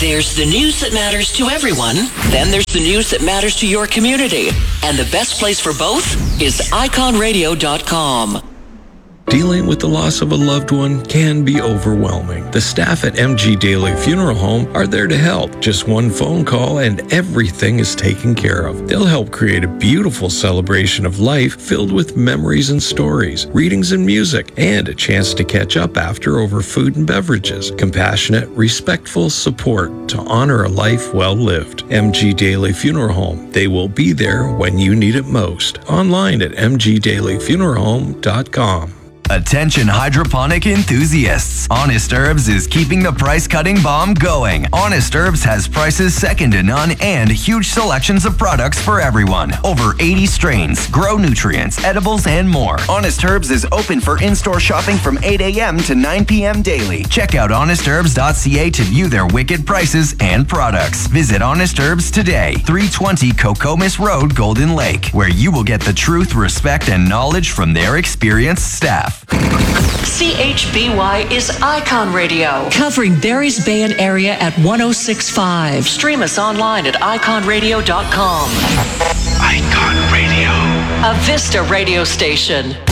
There's the news that matters to everyone. Then there's the news that matters to your community. And the best place for both is iconradio.com. Dealing with the loss of a loved one can be overwhelming. The staff at MG Daily Funeral Home are there to help. Just one phone call and everything is taken care of. They'll help create a beautiful celebration of life filled with memories and stories, readings and music, and a chance to catch up after over food and beverages. Compassionate, respectful support to honor a life well lived. MG Daily Funeral Home. They will be there when you need it most. Online at mgdailyfuneralhome.com. Attention hydroponic enthusiasts. Honest Herbs is keeping the price-cutting bomb going. Honest Herbs has prices second to none and huge selections of products for everyone. Over 80 strains, grow nutrients, edibles, and more. Honest Herbs is open for in-store shopping from 8 a.m. to 9 p.m. daily. Check out honestherbs.ca to view their wicked prices and products. Visit Honest Herbs today, 320 Cocomis Road, Golden Lake, where you will get the truth, respect, and knowledge from their experienced staff. CHBY is Icon Radio, covering Barry's Bay and area at 106.5. Stream us online at iconradio.com. Icon Radio. A Vista radio station.